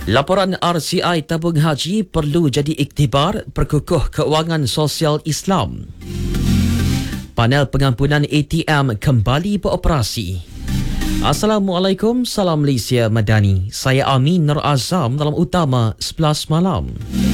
Laporan RCI tabung haji perlu jadi iktibar perkukuh keuangan sosial Islam. Panel pengampunan ATM kembali beroperasi. Assalamualaikum, salam Malaysia Madani. Saya Amin Nur Azam dalam Utama 11 malam.